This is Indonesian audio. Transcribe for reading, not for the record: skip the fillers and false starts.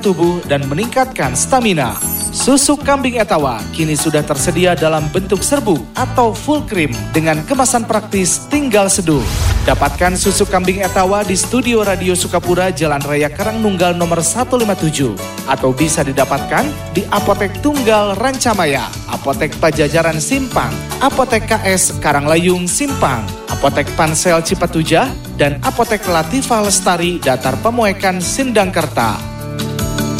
tubuh dan meningkatkan stamina. Susu kambing Etawa kini sudah tersedia dalam bentuk serbuk atau full cream dengan kemasan praktis tinggal seduh. Dapatkan susu kambing Etawa di Studio Radio Sukapura, Jalan Raya Karangnunggal nomor 157. Atau bisa didapatkan di Apotek Tunggal Rancamaya, Apotek Pajajaran Simpang, Apotek KS Karanglayung Simpang, Apotek Pansel Cipatujah, dan Apotek Latifah Lestari Datar Pemuekan Sindangkerta.